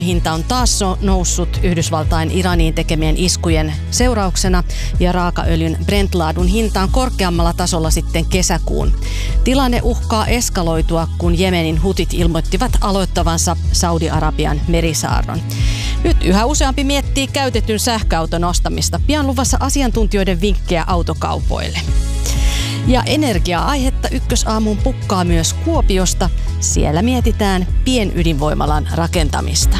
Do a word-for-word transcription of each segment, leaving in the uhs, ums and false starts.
Hinta on taas noussut Yhdysvaltain Iraniin tekemien iskujen seurauksena ja raakaöljyn Brent-laadun hinta on korkeammalla tasolla sitten kesäkuun. Tilanne uhkaa eskaloitua, kun Jemenin hutit ilmoittivat aloittavansa Saudi-Arabian merisaarron. Nyt yhä useampi miettii käytetyn sähköauton ostamista. Pian luvassa asiantuntijoiden vinkkejä autokaupoille. Ja energia-aihetta Ykkösaamuun pukkaa myös Kuopiosta. Siellä mietitään pienydinvoimalan rakentamista.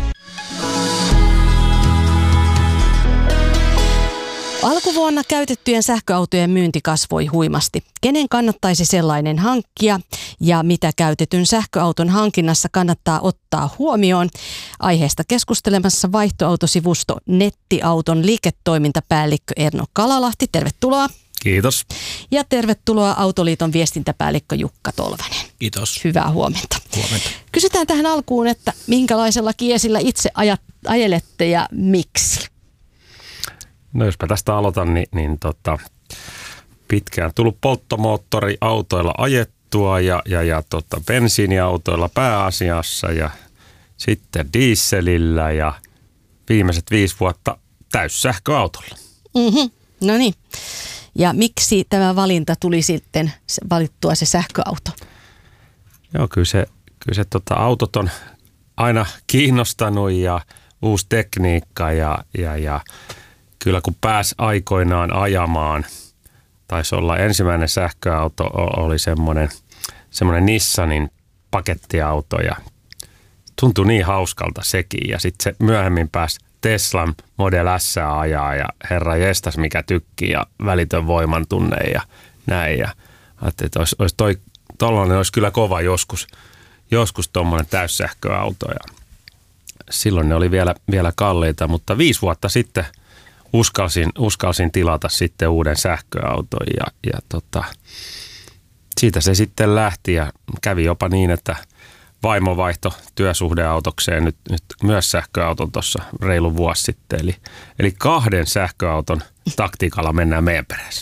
Alkuvuonna käytettyjen sähköautojen myynti kasvoi huimasti. Kenen kannattaisi sellainen hankkia ja mitä käytetyn sähköauton hankinnassa kannattaa ottaa huomioon? Aiheesta keskustelemassa vaihtoautosivusto Nettiauton liiketoimintapäällikkö Erno Kalalahti. Tervetuloa. Kiitos. Ja tervetuloa Autoliiton viestintäpäällikkö Jukka Tolvanen. Kiitos. Hyvää huomenta. Huomenta. Kysytään tähän alkuun, että minkälaisella kiesillä itse ajat, ajelette ja miksi? No jospä tästä aloitan, niin, niin tota, pitkään tullut polttomoottoriautoilla ajettua ja, ja, ja tota, bensiiniautoilla pääasiassa ja sitten dieselillä ja viimeiset viisi vuotta täyssähköautolla. Mm-hmm. No niin. Ja miksi tämä valinta tuli sitten valittua se sähköauto? Joo, kyllä se, kyllä se tota, autot on aina kiinnostanut ja uusi tekniikka ja, ja, ja kyllä kun pääsi aikoinaan ajamaan, taisi olla ensimmäinen sähköauto oli semmoinen, semmoinen Nissanin pakettiauto ja tuntui niin hauskalta sekin ja sitten se myöhemmin pääsi Teslan Model S ajaa ja herra jestas mikä tykkii ja välitön voimantunne ja näin. Ja ajattelin, että olisi, olisi toi, tollainen olisi kyllä kova joskus, joskus tuommoinen täyssähköauto. Ja silloin ne oli vielä, vielä kalliita, mutta viisi vuotta sitten uskalsin, uskalsin tilata sitten uuden sähköauton ja, ja tota, siitä se sitten lähti ja kävi jopa niin, että vaimo vaihto työsuhdeautokseen nyt, nyt myös sähköauton tuossa reilu vuosi sitten. Eli, eli kahden sähköauton taktiikalla mennään meidän perässä.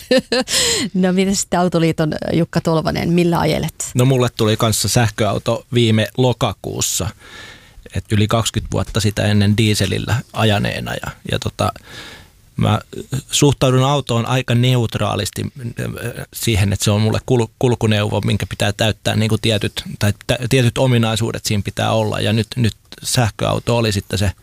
No miten sitten Autoliiton Jukka Tolvanen, millä ajelet? No mulle tuli kanssa sähköauto viime lokakuussa. Et yli kaksikymmentä vuotta sitä ennen dieselillä ajaneena ja, ja tota, mä suhtaudun autoon aika neutraalisti siihen, että se on mulle kul- kulkuneuvo, minkä pitää täyttää niin kuin tietyt, tai tä- tietyt ominaisuudet siinä pitää olla. Ja nyt, nyt sähköauto oli sitten se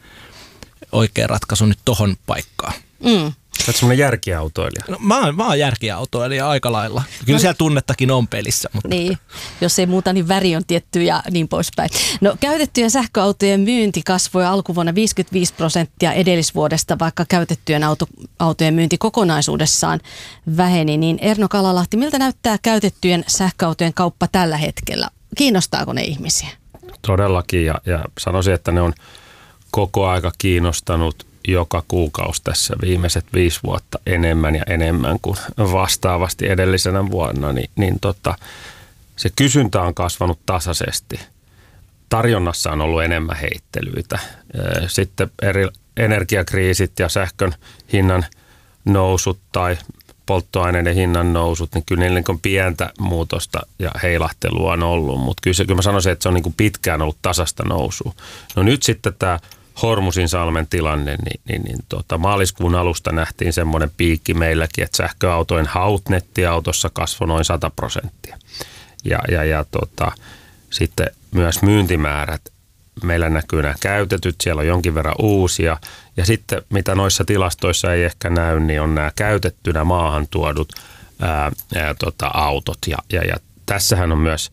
oikea ratkaisu nyt tohon paikkaan. Mm. Sä oot semmoinen järkiautoilija. No, mä, oon, mä oon järkiautoilija aika lailla. Kyllä no, siellä tunnettakin on pelissä. Mutta. Niin, jos ei muuta, niin väri on tietty ja niin poispäin. No käytettyjen sähköautojen myynti kasvoi alkuvuonna viisikymmentäviisi prosenttia edellisvuodesta, vaikka käytettyjen auto, autojen myynti kokonaisuudessaan väheni. Niin Erno Kalalahti, miltä näyttää käytettyjen sähköautojen kauppa tällä hetkellä? Kiinnostaako ne ihmisiä? Todellakin ja, ja sanoisin, että ne on koko aika kiinnostanut joka kuukausi tässä viimeiset viisi vuotta enemmän ja enemmän kuin vastaavasti edellisenä vuonna, niin, niin tota, se kysyntä on kasvanut tasaisesti. Tarjonnassa on ollut enemmän heittelyitä. Sitten eri energiakriisit ja sähkön hinnan nousut tai polttoaineiden hinnan nousut, niin kyllä niillä on pientä muutosta ja heilahtelua on ollut, mutta kyllä, se, kyllä mä sanoisin, että se on niin kuin pitkään ollut tasasta nousua. No nyt sitten tämä Hormusin-salmen tilanne, niin, niin, niin tota, maaliskuun alusta nähtiin semmoinen piikki meilläkin, että sähköautojen haut nettiautossa kasvoi noin sata prosenttia. Ja, ja, ja tota, sitten myös myyntimäärät, meillä näkyy nämä käytetyt, siellä on jonkin verran uusia. Ja sitten mitä noissa tilastoissa ei ehkä näy, niin on nämä käytettynä maahan tuodut ää, ää, tota, autot. Ja, ja, ja tässähän on myös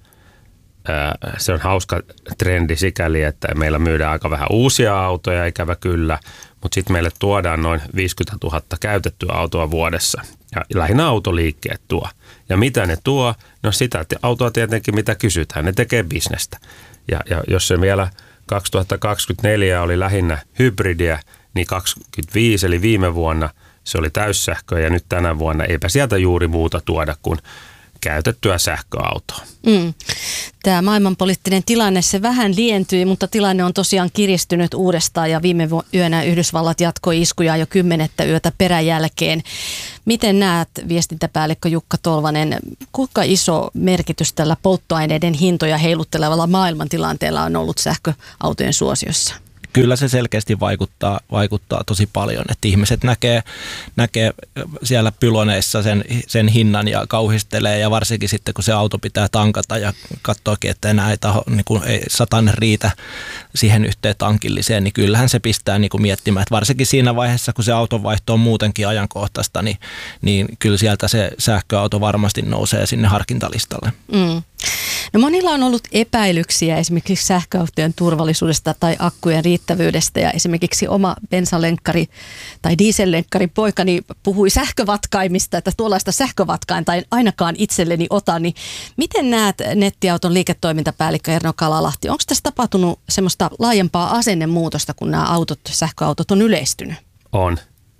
se on hauska trendi sikäli, että meillä myydään aika vähän uusia autoja, ikävä kyllä, mutta sitten meille tuodaan noin viisikymmentätuhatta käytettyä autoa vuodessa. Ja lähinnä autoliikkeet tuo. Ja mitä ne tuo? No sitä autoa tietenkin, mitä kysytään. Ne tekee bisnestä. Ja, ja jos se vielä kaksituhattakaksikymmentäneljä oli lähinnä hybridiä, niin kaksikymmentäviisi eli viime vuonna se oli täyssähköä ja nyt tänä vuonna eipä sieltä juuri muuta tuoda kuin käytettyä sähköautoa. Mm. Tämä maailmanpoliittinen tilanne, se vähän lientyi, mutta tilanne on tosiaan kiristynyt uudestaan ja viime yönä Yhdysvallat jatkoi iskuja jo kymmenettä yötä peräjälkeen. Miten näet, viestintäpäällikkö Jukka Tolvanen, kuinka iso merkitys tällä polttoaineiden hintoja heiluttelevalla maailmantilanteella on ollut sähköautojen suosiossa? kyllä se selkeästi vaikuttaa, vaikuttaa tosi paljon, että ihmiset näkee, näkee siellä pyloneissa sen, sen hinnan ja kauhistelee ja varsinkin sitten kun se auto pitää tankata ja katsookin, että enää ei, taho, niin kuin ei satanen riitä siihen yhteen tankilliseen, niin kyllähän se pistää niin kuin miettimään, että varsinkin siinä vaiheessa, kun se autonvaihto on muutenkin ajankohtaista, niin, niin kyllä sieltä se sähköauto varmasti nousee sinne harkintalistalle. Mm. No monilla on ollut epäilyksiä esimerkiksi sähköautojen turvallisuudesta tai akkujen riittävyydestä ja esimerkiksi oma bensalenkkari tai diesellenkkari poikani puhui sähkövatkaimista, että tuollaista sähkövatkainta en ainakaan itselleni ota, niin miten näet nettiauton liiketoimintapäällikkö Erno Kalalahti? Onko tässä tapahtunut semmoista laajempaa asennemuutosta, kun nämä autot, sähköautot on yleistynyt? On.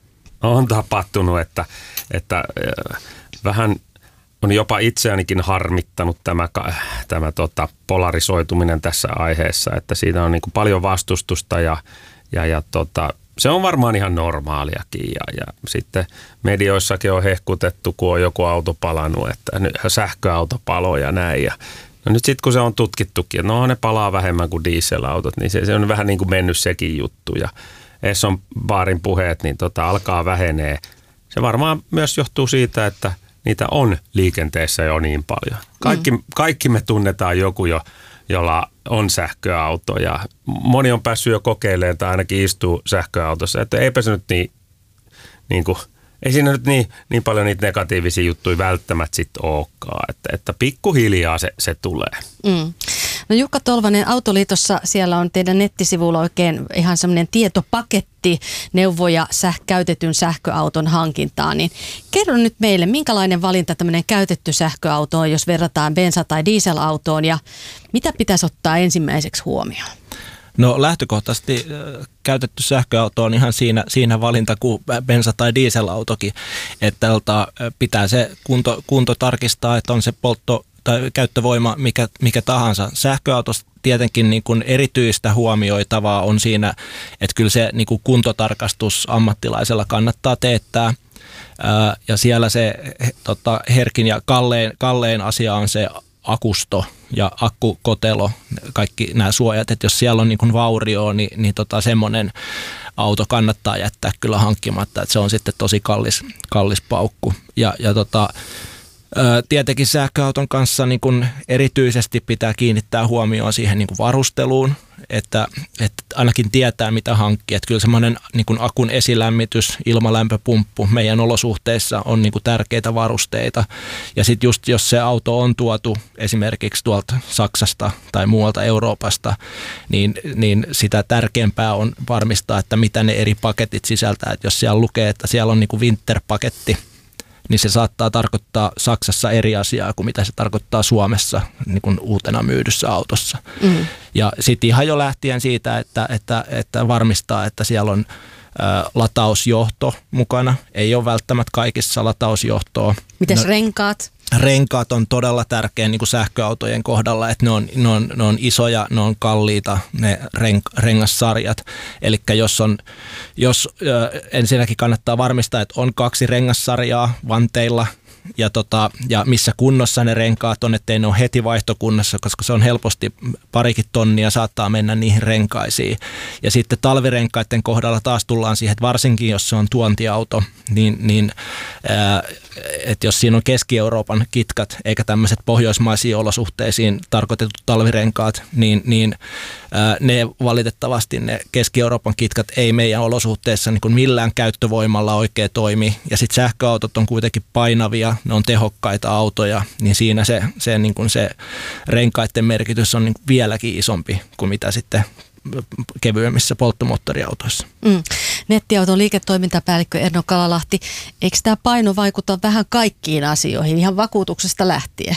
On tapahtunut, että, että äh, vähän on jopa itseänikin harmittanut tämä, tämä tota, polarisoituminen tässä aiheessa, että siitä on niin kuin paljon vastustusta ja, ja, ja tota, se on varmaan ihan normaaliakin ja, ja sitten medioissakin on hehkutettu, kun on joku auto palannut, että nyt sähköauto paloi ja näin ja no nyt sitten kun se on tutkittukin, että no ne palaa vähemmän kuin dieselautot, niin se, se on vähän niin kuin mennyt sekin juttu ja Esson baarin puheet niin tota, alkaa vähenee. Se varmaan myös johtuu siitä, että niitä on liikenteessä jo niin paljon. Kaikki, mm. kaikki me tunnetaan joku, jo, jolla on sähköauto ja moni on päässyt jo kokeilemaan tai ainakin istuu sähköautossa. Että eipä se nyt niin, niin kuin, ei siinä nyt niin, niin paljon niitä negatiivisia juttuja välttämättä sitten olekaan. Että, että pikkuhiljaa se, se tulee. Mm. No Jukka Tolvanen, Autoliitossa siellä on teidän nettisivuilla oikein ihan semmoinen tietopaketti neuvoja säh- käytetyn sähköauton hankintaan. Niin kerro nyt meille, minkälainen valinta tämmöinen käytetty sähköauto on, jos verrataan bensa- tai dieselautoon ja mitä pitäisi ottaa ensimmäiseksi huomioon? No lähtökohtaisesti äh, käytetty sähköauto on ihan siinä, siinä valinta kuin bensa- tai dieselautokin, että pitää se kunto, kunto tarkistaa, että on se poltto tai käyttövoima mikä, mikä tahansa. Sähköautossa tietenkin niin kuin erityistä huomioitavaa on siinä, että kyllä se niin kuin kuntotarkastus ammattilaisella kannattaa teettää. Ää, ja siellä se tota, herkin ja kallein, kallein asia on se akusto ja akkukotelo, kaikki nämä suojat, että jos siellä on niin kuin vaurioa, niin, niin tota, semmoinen auto kannattaa jättää kyllä hankkimatta, että se on sitten tosi kallis, kallis paukku. Ja, ja tota, tietenkin sähköauton kanssa niin kuin erityisesti pitää kiinnittää huomioon siihen niin kuin varusteluun, että, että ainakin tietää mitä hankkia. Että kyllä semmoinen niin kuin akun esilämmitys, ilmalämpöpumppu meidän olosuhteissa on niin kuin tärkeitä varusteita. Ja sitten just jos se auto on tuotu esimerkiksi tuolta Saksasta tai muualta Euroopasta, niin, niin sitä tärkeämpää on varmistaa, että mitä ne eri paketit sisältää. Että jos siellä lukee, että siellä on niin kuin winter-paketti, niin se saattaa tarkoittaa Saksassa eri asiaa kuin mitä se tarkoittaa Suomessa niin kuin uutena myydyssä autossa. Mm. Ja sitten ihan jo lähtien siitä, että, että, että varmistaa, että siellä on ä, latausjohto mukana. Ei ole välttämättä kaikissa latausjohtoa. Mites no, renkaat? Renkaat on todella tärkeä niin kuin sähköautojen kohdalla, että ne on, ne, on, ne on isoja, ne on kalliita, ne renk, rengassarjat. Eli jos on, jos ö, ensinnäkin kannattaa varmistaa, että on kaksi rengassarjaa vanteilla ja, tota, ja missä kunnossa ne renkaat on, ettei ne ole heti vaihtokunnossa, koska se on helposti parikin tonnia saattaa mennä niihin renkaisiin. Ja sitten talvirenkaiden kohdalla taas tullaan siihen, että varsinkin jos se on tuontiauto, niin, niin ää, että jos siinä on Keski-Euroopan kitkat eikä tämmöiset pohjoismaisiin olosuhteisiin tarkoitetut talvirenkaat, niin, niin ää, ne valitettavasti ne Keski-Euroopan kitkat ei meidän olosuhteissa niin kuin millään käyttövoimalla oikein toimi. Ja sitten sähköautot on kuitenkin painavia, ne on tehokkaita autoja, niin siinä se, se, niin kuin se renkaiden merkitys on niin kuin vieläkin isompi kuin mitä sitten kevyemmissä polttomoottoriautoissa. Mm. Nettiauton liiketoimintapäällikkö Erno Kalalahti, eikö tämä paino vaikuta vähän kaikkiin asioihin, ihan vakuutuksesta lähtien?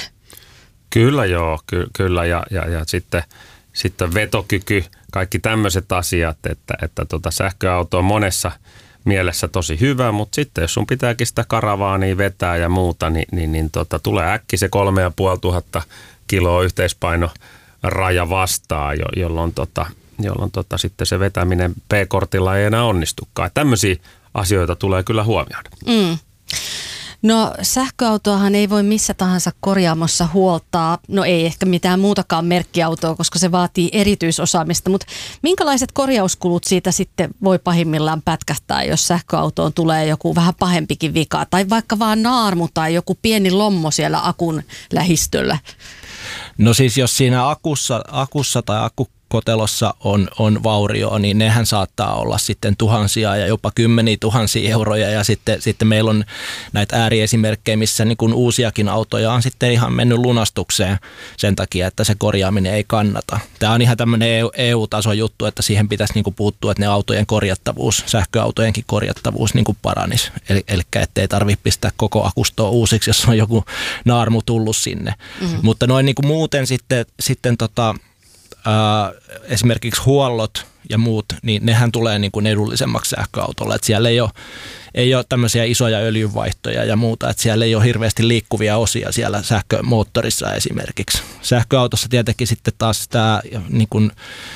Kyllä joo, ky- kyllä ja, ja, ja sitten, sitten vetokyky, kaikki tämmöiset asiat, että, että tota sähköauto on monessa mielessä tosi hyvä, mutta sitten jos sun pitääkin sitä karavaania vetää ja muuta, niin, niin, niin tota, tulee äkki se kolme ja puoli tuhatta kiloa yhteispaino raja vastaan, jo, jolloin, tota, jolloin tota, sitten se vetäminen P-kortilla ei enää onnistukaan. Tämmöisiä asioita tulee kyllä huomioida. Mm. No sähköautoahan ei voi missä tahansa korjaamossa huoltaa, no ei ehkä mitään muutakaan merkkiautoa, koska se vaatii erityisosaamista, mutta minkälaiset korjauskulut siitä sitten voi pahimmillaan pätkähtää, jos sähköautoon tulee joku vähän pahempikin vika tai vaikka vaan naarmu tai joku pieni lommo siellä akun lähistöllä? No siis jos siinä akussa, akussa tai akkukotelossa on, on vaurio, niin nehän saattaa olla sitten tuhansia ja jopa kymmeniä tuhansia euroja. Ja sitten, sitten meillä on näitä ääriesimerkkejä, missä niin kuin uusiakin autoja on sitten ihan mennyt lunastukseen sen takia, että se korjaaminen ei kannata. Tämä on ihan tämmöinen E U-tason juttu, että siihen pitäisi niin kuin puuttua, että ne autojen korjattavuus, sähköautojenkin korjattavuus niin kuin paranisi. Eli, eli ettei tarvitse pistää koko akustoa uusiksi, jos on joku naarmu tullut sinne. Mm-hmm. Mutta noin niin kuin muuten sitten, sitten tota, ää, esimerkiksi huollot ja muut, niin nehän tulee niin kuin edullisemmaksi sähköautolla. Että siellä ei ole, ei ole tämmöisiä isoja öljynvaihtoja ja muuta, että siellä ei ole hirveästi liikkuvia osia siellä sähkömoottorissa esimerkiksi. Sähköautossa tietenkin sitten taas tämä niin kuin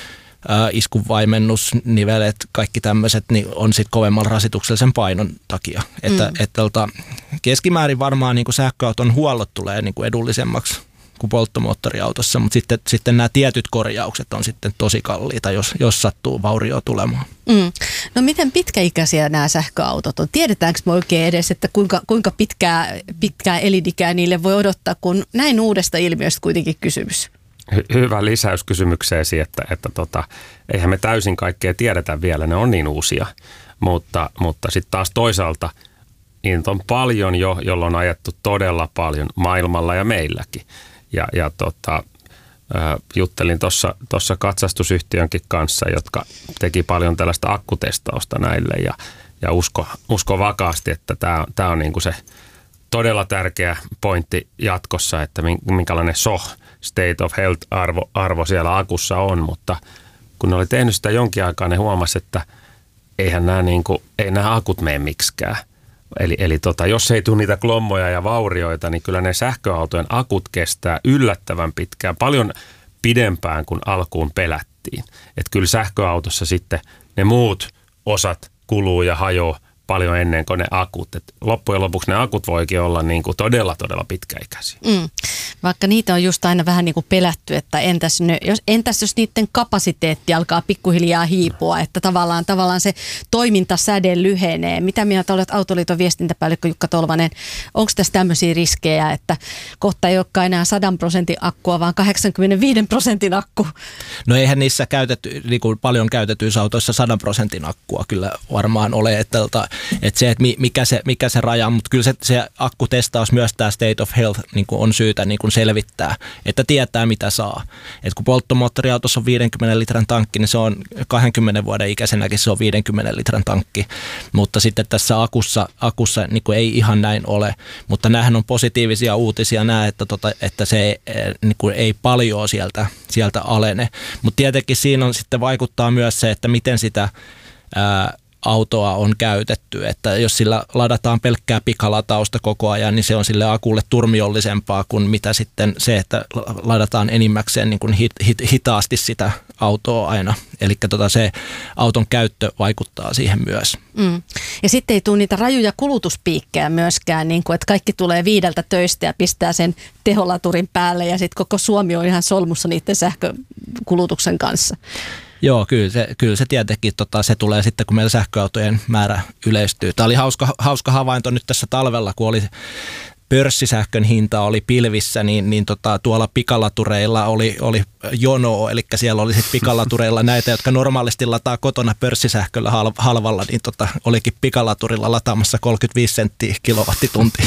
iskunvaimennusnivelet, kaikki tämmöiset, niin on sitten kovemmalla rasituksellisen painon takia. Että, mm. että keskimäärin varmaan niin kuin sähköauton huollot tulee niin kuin edullisemmaksi kuin polttomoottoriautossa, mutta sitten, sitten nämä tietyt korjaukset on sitten tosi kalliita, jos, jos sattuu vaurio tulemaan. Mm. No miten pitkäikäisiä nämä sähköautot on? Tiedetäänkö me oikein edes, että kuinka, kuinka pitkää, pitkää elinikää niille voi odottaa, kun näin uudesta ilmiöstä kuitenkin kysymys? Hy- hyvä lisäys kysymykseesi, että, että tota, eihän me täysin kaikkea tiedetä vielä, ne on niin uusia, mutta, mutta sitten taas toisaalta niitä on paljon jo, jolloin on ajettu todella paljon maailmalla ja meilläkin. Ja, ja tota, äh, juttelin tuossa katsastusyhtiönkin kanssa, jotka teki paljon tällaista akkutestausta näille ja, ja usko, usko vakaasti, että tämä on niinku se todella tärkeä pointti jatkossa, että minkälainen S O H, State of Health-arvo arvo siellä akussa on, mutta kun ne oli tehnyt sitä jonkin aikaa, ne huomasi, että eihän nämä, niinku, ei nämä akut mene miksikään. Eli, eli tota, jos ei tule niitä klommoja ja vaurioita, niin kyllä ne sähköautojen akut kestää yllättävän pitkään, paljon pidempään kuin alkuun pelättiin. Että kyllä sähköautossa sitten ne muut osat kuluu ja hajoaa paljon ennen kuin ne akut. Et loppujen lopuksi ne akut voikin olla niin kuin todella, todella pitkäikäisiä. Mm. Vaikka niitä on just aina vähän niin kuin pelätty, että entäs, ne, jos, entäs jos niiden kapasiteetti alkaa pikkuhiljaa hiipua, että tavallaan, tavallaan se toimintasäde lyhenee. Mitä mieltä olet Autoliiton viestintäpäällikkö Jukka Tolvanen? Onko tässä tämmöisiä riskejä, että kohta ei olekaan enää sadan prosentin akkua, vaan kahdeksankymmentäviisi prosentin akku? No eihän niissä käytetty, niin kuin paljon käytetyissä autoissa sadan prosentin akkua kyllä varmaan ole, että Että se, että mikä se, mikä se raja, mutta kyllä se, se akkutestaus myös tämä State of Health niin kuin on syytä niin kuin selvittää, että tietää mitä saa. Et kun polttomoottoriautossa on viidenkymmenen litran tankki, niin se on kahdenkymmenen vuoden ikäisenäkin se on viidenkymmenen litran tankki, mutta sitten tässä akussa, akussa niin kuin ei ihan näin ole, mutta näähän on positiivisia uutisia nämä, että, tota, että se niin kuin ei paljon sieltä, sieltä alene, mutta tietenkin siinä on sitten vaikuttaa myös se, että miten sitä ää, autoa on käytetty, että jos sillä ladataan pelkkää pikalatausta koko ajan, niin se on sille akulle turmiollisempaa kuin mitä sitten se, että ladataan enimmäkseen niin kuin hit, hit, hitaasti sitä autoa aina. Eli tota se auton käyttö vaikuttaa siihen myös. Mm. Ja sitten ei tule niitä rajuja kulutuspiikkejä myöskään, niin kuin, että kaikki tulee viideltä töistä ja pistää sen teholaturin päälle ja sitten koko Suomi on ihan solmussa niiden sähkökulutuksen kanssa. Joo, kyllä se, kyllä se tietenkin tota, se tulee sitten, kun meillä sähköautojen määrä yleistyy. Tämä oli hauska, hauska havainto nyt tässä talvella, kun oli pörssisähkön hinta oli pilvissä, niin, niin tota, tuolla pikalatureilla oli, oli jonoa, eli siellä oli sitten pikalatureilla näitä, jotka normaalisti lataa kotona pörssisähköllä halvalla, niin tota, olikin pikalaturilla lataamassa kolmekymmentäviisi senttiä kilowattituntia.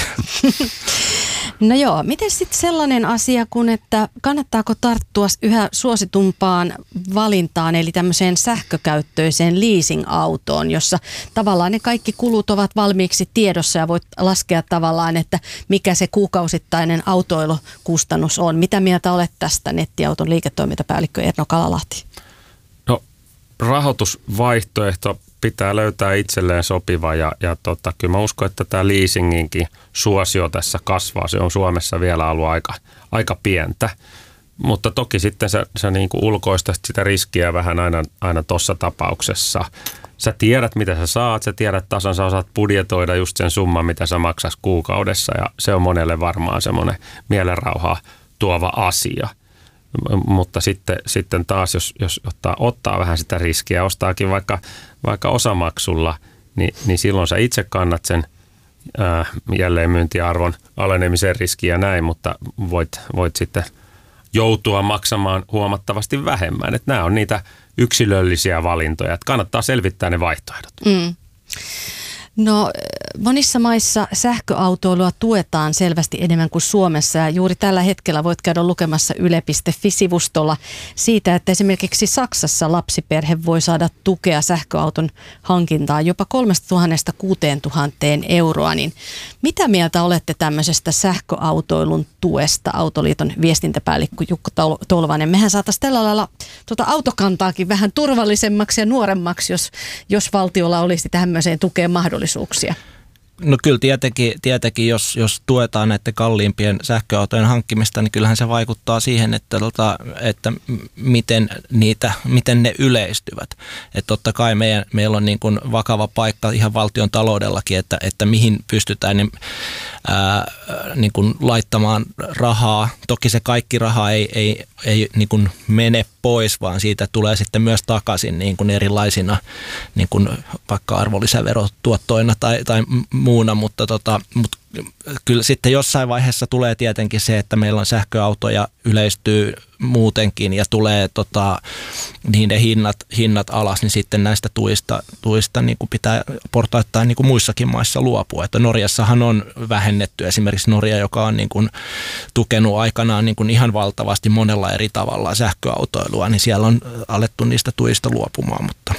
No joo, miten sitten sellainen asia kuin, että kannattaako tarttua yhä suositumpaan valintaan, eli tämmöiseen sähkökäyttöiseen leasing-autoon, jossa tavallaan ne kaikki kulut ovat valmiiksi tiedossa ja voit laskea tavallaan, että mikä se kuukausittainen autoilukustannus on. Mitä mieltä olet tästä nettiauton liiketoimintapäällikkö Erno Kalalahti? No rahoitusvaihtoehto pitää löytää itselleen sopiva ja, ja tota, kyllä mä uskon, että tämä leasinginkin suosio tässä kasvaa. Se on Suomessa vielä ollut aika, aika pientä, mutta toki sitten se, se niin kuin ulkoista sitä riskiä vähän aina, aina tuossa tapauksessa. sä tiedät, mitä sä saat, sä tiedät tasan, sä osaat budjetoida just sen summan, mitä sä maksas kuukaudessa ja se on monelle varmaan semmoinen mielenrauhaa tuova asia. Mutta sitten, sitten taas, jos, jos ottaa, ottaa vähän sitä riskiä, ostaakin vaikka, vaikka osamaksulla, niin, niin silloin sä itse kannat sen ää, jälleenmyyntiarvon alenemisen riskiä ja näin, mutta voit, voit sitten joutua maksamaan huomattavasti vähemmän. Että nämä on niitä yksilöllisiä valintoja, että kannattaa selvittää ne vaihtoehdot. Mm. No monissa maissa sähköautoilua tuetaan selvästi enemmän kuin Suomessa ja juuri tällä hetkellä voit käydä lukemassa yle piste fi-sivustolla siitä, että esimerkiksi Saksassa lapsiperhe voi saada tukea sähköauton hankintaan jopa kolmestatuhannesta kuuteentuhanteen euroa. Niin mitä mieltä olette tämmöisestä sähköautoilun tuesta, Autoliiton viestintäpäällikkö Jukka Tolvanen? Mehän saataisiin tällä lailla tuota autokantaakin vähän turvallisemmaksi ja nuoremmaksi, jos, jos valtiolla olisi tämmöiseen tukeen mahdollisuuksia. No kyllä tietenkin, tietenkin jos, jos tuetaan näiden kalliimpien sähköautojen hankkimista, niin kyllähän se vaikuttaa siihen, että, tota, että miten, niitä, miten ne yleistyvät. Että totta kai meidän, meillä on niin kuin vakava paikka ihan valtion taloudellakin, että, että mihin pystytään niin, ää, niin kuin laittamaan rahaa. Toki se kaikki raha ei, ei, ei niin kuin mene pois, vaan siitä tulee sitten myös takaisin niin kuin erilaisina niin kuin vaikka arvonlisäverotuottoina tai, tai muuna, mutta, tota, mutta kyllä sitten jossain vaiheessa tulee tietenkin se, että meillä on sähköautoja yleistyy muutenkin ja tulee tota, niiden hinnat, hinnat alas, niin sitten näistä tuista, tuista niin kuin pitää portaittain niin kuin muissakin maissa luopua. Että Norjassahan on vähennetty esimerkiksi Norja, joka on niin kuin tukenut aikanaan niin kuin ihan valtavasti monella eri tavalla sähköautoilua, niin siellä on alettu niistä tuista luopumaan. Mutta.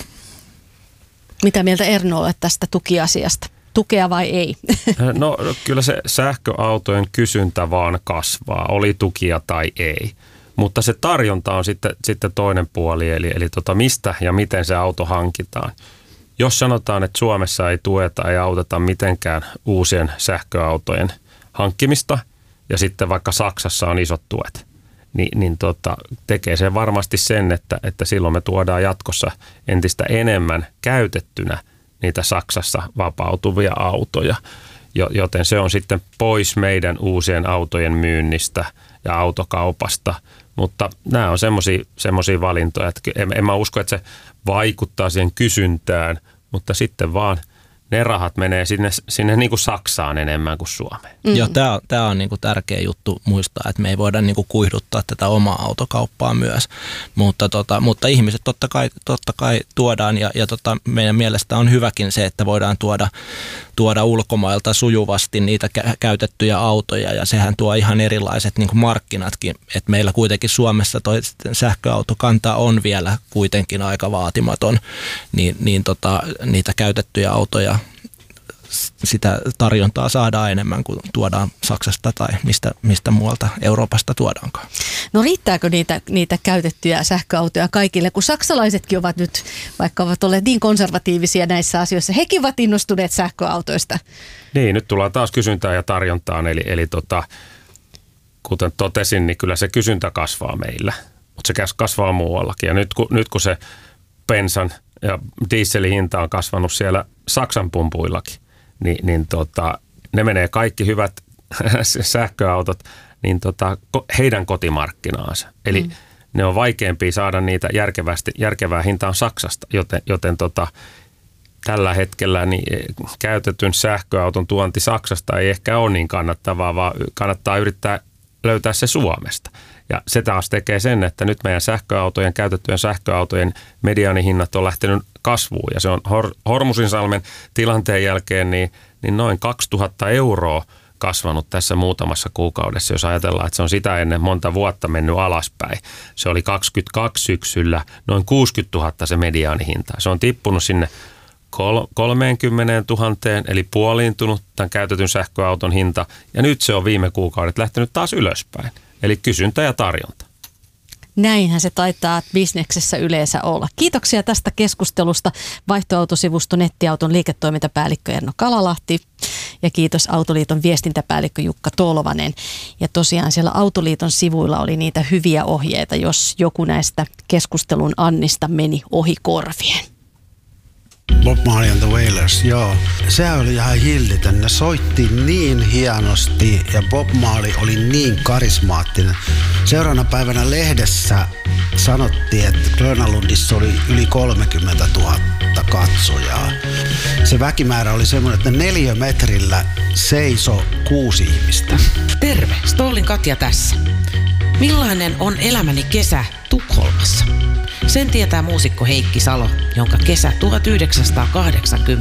Mitä mieltä Erno olet tästä tukiasiasta? Tukea vai ei? No kyllä se sähköautojen kysyntä vaan kasvaa, oli tukia tai ei. Mutta se tarjonta on sitten, sitten toinen puoli, eli, eli tota, mistä ja miten se auto hankitaan. Jos sanotaan, että Suomessa ei tueta, ei auteta mitenkään uusien sähköautojen hankkimista, ja sitten vaikka Saksassa on isot tuet, niin, niin tota, tekee se varmasti sen, että, että silloin me tuodaan jatkossa entistä enemmän käytettynä niitä Saksassa vapautuvia autoja, joten se on sitten pois meidän uusien autojen myynnistä ja autokaupasta. Mutta nämä on semmoisia valintoja, että en, en mä usko, että se vaikuttaa siihen kysyntään, mutta sitten vaan ne rahat menee sinne, sinne niin kuin Saksaan enemmän kuin Suomeen. Mm. Joo, tämä on, tää on niin kuin tärkeä juttu muistaa, että me ei voida niin kuin kuihduttaa tätä omaa autokauppaa myös, mutta, tota, mutta ihmiset totta kai, totta kai tuodaan ja, ja tota, meidän mielestä on hyväkin se, että voidaan tuoda, tuoda ulkomailta sujuvasti niitä kä- käytettyjä autoja ja sehän tuo ihan erilaiset niin kuin markkinatkin, että meillä kuitenkin Suomessa toi sähköautokanta on vielä kuitenkin aika vaatimaton, niin, niin tota, niitä käytettyjä autoja sitä tarjontaa saadaan enemmän kuin tuodaan Saksasta tai mistä, mistä muualta Euroopasta tuodaankaan. No riittääkö niitä, niitä käytettyjä sähköautoja kaikille, kun saksalaisetkin ovat nyt, vaikka ovat olleet niin konservatiivisia näissä asioissa, hekin ovat innostuneet sähköautoista. Niin, nyt tullaan taas kysyntään ja tarjontaan, eli, eli tota, kuten totesin, niin kyllä se kysyntä kasvaa meillä, mutta se kasvaa muuallakin. Ja nyt kun, nyt kun se bensan ja dieselin hinta on kasvanut siellä Saksan pumpuillakin, niin, niin tota, ne menee kaikki hyvät sähköautot niin tota, heidän kotimarkkinaansa. Eli mm. ne on vaikeampia saada niitä järkevästi, järkevää hintaan Saksasta, joten, joten tota, tällä hetkellä niin käytetyn sähköauton tuonti Saksasta ei ehkä ole niin kannattavaa, vaan kannattaa yrittää löytää se Suomesta. Ja se taas tekee sen, että nyt meidän sähköautojen, käytettyjen sähköautojen mediaanihinnat on lähtenyt kasvuun. Ja se on Hor- Hormusinsalmen tilanteen jälkeen niin, niin noin kaksituhatta euroa kasvanut tässä muutamassa kuukaudessa, jos ajatellaan, että se on sitä ennen monta vuotta mennyt alaspäin. Se oli kaksikymmentäkaksi syksyllä noin kuusikymmentätuhatta se mediaanihinta. Se on tippunut sinne kolmekymmentätuhatta, eli puoliintunut tämän käytetyn sähköauton hinta. Ja nyt se on viime kuukaudet lähtenyt taas ylöspäin. Eli kysyntä ja tarjonta. Näinhän se taitaa bisneksessä yleensä olla. Kiitoksia tästä keskustelusta Vaihtoautosivusto nettiauton liiketoimintapäällikkö Erno Kalalahti ja kiitos Autoliiton viestintäpäällikkö Jukka Tolvanen. Ja tosiaan siellä Autoliiton sivuilla oli niitä hyviä ohjeita, jos joku näistä keskustelun annista meni ohi korvien. Bob Marley and the Wailers, joo. Sehän oli ihan hillitön. Ne soitti niin hienosti ja Bob Marley oli niin karismaattinen. Seuraavana päivänä lehdessä sanottiin, että Grönalundissa oli yli kolmekymmentätuhatta katsojaa. Se väkimäärä oli semmoinen, että neliömetrillä seiso kuusi ihmistä. Terve, Stollin Katja tässä. Millainen on elämäni kesä Tukholmassa? Sen tietää muusikko Heikki Salo, jonka kesä tuhatyhdeksänsataakahdeksankymmentä